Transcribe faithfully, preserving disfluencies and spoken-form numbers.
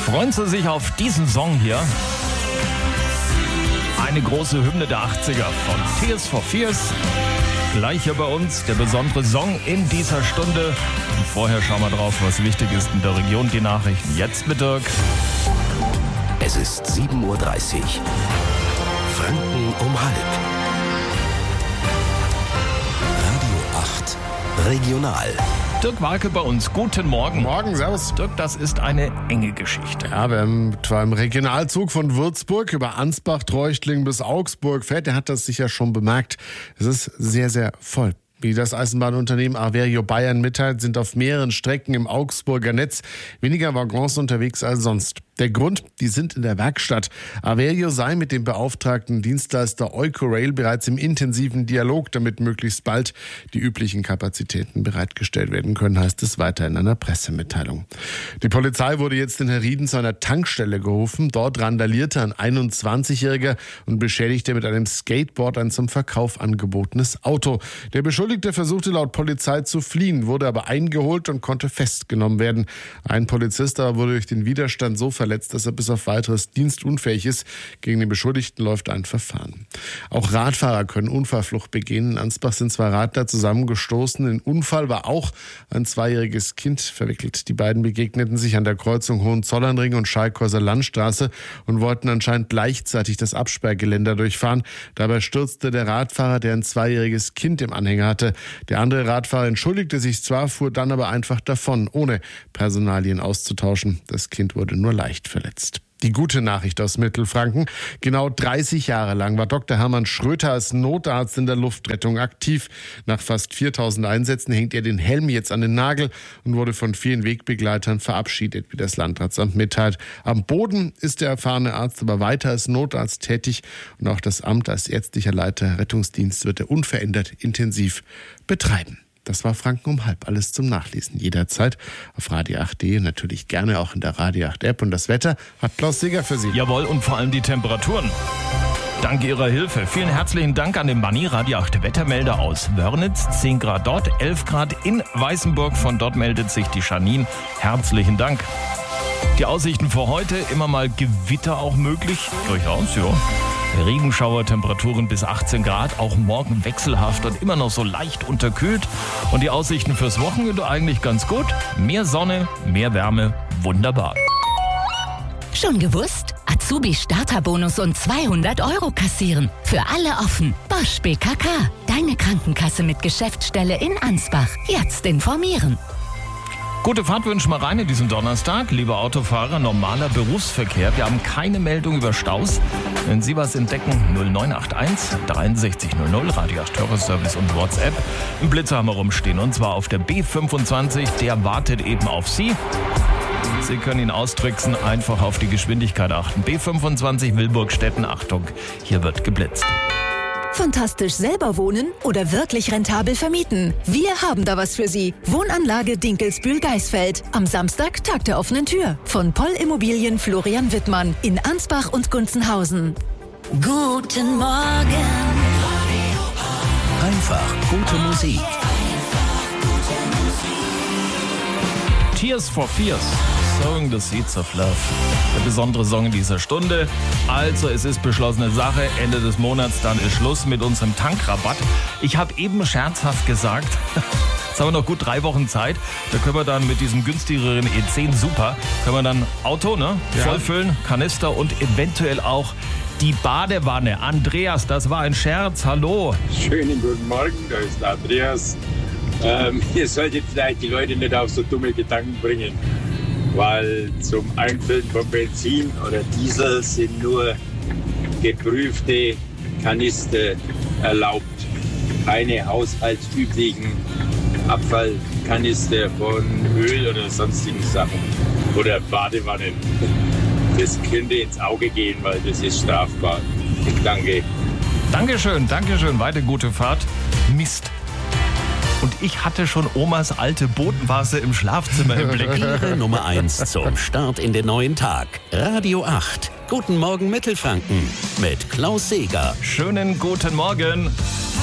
Freuen Sie sich auf diesen Song hier? Eine große Hymne der achtziger von Tears for Fears. Gleich hier bei uns der besondere Song in dieser Stunde. Und vorher schauen wir drauf, was wichtig ist in der Region. Die Nachrichten jetzt mit Dirk. Es ist sieben Uhr dreißig. Franken um halb. Radio acht Regional. Dirk Walke bei uns. Guten Morgen. Morgen, servus. Dirk, das ist eine enge Geschichte. Ja, wer etwa im Regionalzug von Würzburg über Ansbach, Treuchtling bis Augsburg fährt, der hat das sicher schon bemerkt. Es ist sehr, sehr voll. Wie das Eisenbahnunternehmen Averio Bayern mitteilt, sind auf mehreren Strecken im Augsburger Netz weniger Waggons unterwegs als sonst. Der Grund, die sind in der Werkstatt. Averio sei mit dem beauftragten Dienstleister Eucorail bereits im intensiven Dialog, damit möglichst bald die üblichen Kapazitäten bereitgestellt werden können, heißt es weiter in einer Pressemitteilung. Die Polizei wurde jetzt in Herrieden zu einer Tankstelle gerufen. Dort randalierte ein einundzwanzigjähriger und beschädigte mit einem Skateboard ein zum Verkauf angebotenes Auto. Der Beschuldigte versuchte laut Polizei zu fliehen, wurde aber eingeholt und konnte festgenommen werden. Ein Polizist aber wurde durch den Widerstand so verletzt, dass er bis auf weiteres dienstunfähig ist. Gegen den Beschuldigten läuft ein Verfahren. Auch Radfahrer können Unfallflucht begehen. In Ansbach sind zwei Radler zusammengestoßen. In den Unfall war auch ein zweijähriges Kind verwickelt. Die beiden begegneten sich an der Kreuzung Hohenzollernring und Schalkhäuser Landstraße und wollten anscheinend gleichzeitig das Absperrgeländer durchfahren. Dabei stürzte der Radfahrer, der ein zweijähriges Kind im Anhänger hatte. Der andere Radfahrer entschuldigte sich zwar, fuhr dann aber einfach davon, ohne Personalien auszutauschen. Das Kind wurde nur leicht verletzt. Die gute Nachricht aus Mittelfranken. Genau dreißig Jahre lang war Doktor Hermann Schröter als Notarzt in der Luftrettung aktiv. Nach fast viertausend Einsätzen hängt er den Helm jetzt an den Nagel und wurde von vielen Wegbegleitern verabschiedet, wie das Landratsamt mitteilt. Am Boden ist der erfahrene Arzt aber weiter als Notarzt tätig und auch das Amt als ärztlicher Leiter Rettungsdienst wird er unverändert intensiv betreiben. Das war Franken um halb. Alles zum Nachlesen jederzeit auf radio acht punkt de, natürlich gerne auch in der Radio acht App. Und das Wetter hat Klaus Seger für Sie. Jawohl, und vor allem die Temperaturen. Dank Ihrer Hilfe. Vielen herzlichen Dank an den Manni, Radio acht Wettermelder aus Wörnitz. zehn Grad dort, elf Grad in Weißenburg. Von dort meldet sich die Janine. Herzlichen Dank. Die Aussichten für heute, immer mal Gewitter auch möglich. Durchaus, ja. Regenschauer, Temperaturen bis achtzehn Grad, auch morgen wechselhaft und immer noch so leicht unterkühlt. Und die Aussichten fürs Wochenende eigentlich ganz gut. Mehr Sonne, mehr Wärme, wunderbar. Schon gewusst? Azubi-Starterbonus und zweihundert Euro kassieren. Für alle offen. Bosch B K K. Deine Krankenkasse mit Geschäftsstelle in Ansbach. Jetzt informieren. Gute Fahrt wünschen wir rein in diesen Donnerstag. Liebe Autofahrer, normaler Berufsverkehr. Wir haben keine Meldung über Staus. Wenn Sie was entdecken, null neun acht eins sechs drei null null, Radio acht Hörerservice und WhatsApp. Ein Blitzer haben wir rumstehen und zwar auf der B fünfundzwanzig. Der wartet eben auf Sie. Sie können ihn austricksen, einfach auf die Geschwindigkeit achten. B fünfundzwanzig Wilburgstetten, Achtung, hier wird geblitzt. Fantastisch selber wohnen oder wirklich rentabel vermieten? Wir haben da was für Sie. Wohnanlage Dinkelsbühl-Geisfeld. Am Samstag Tag der offenen Tür. Von Poll Immobilien Florian Wittmann in Ansbach und Gunzenhausen. Guten Morgen. Einfach gute Musik. Tears for Fears, Sowing the Seeds of Love. Der besondere Song in dieser Stunde. Also, es ist beschlossene Sache. Ende des Monats, dann ist Schluss mit unserem Tankrabatt. Ich habe eben scherzhaft gesagt, jetzt haben wir noch gut drei Wochen Zeit. Da können wir dann mit diesem günstigeren E zehn Super, können wir dann Auto, ne, Ja. vollfüllen, Kanister und eventuell auch die Badewanne. Andreas, das war ein Scherz. Hallo. Schönen guten Morgen, da ist der Andreas. Ähm, ihr solltet vielleicht die Leute nicht auf so dumme Gedanken bringen, weil zum Einfüllen von Benzin oder Diesel sind nur geprüfte Kanister erlaubt. Keine haushaltsüblichen Abfallkanister von Öl oder sonstigen Sachen oder Badewannen. Das könnte ins Auge gehen, weil das ist strafbar. Danke. Dankeschön, Dankeschön. Weiter gute Fahrt. Mist. Und ich hatte schon Omas alte Bodenvase im Schlafzimmer im Blick. Ihre Nummer eins zum Start in den neuen Tag. Radio acht. Guten Morgen Mittelfranken mit Klaus Seger. Schönen guten Morgen.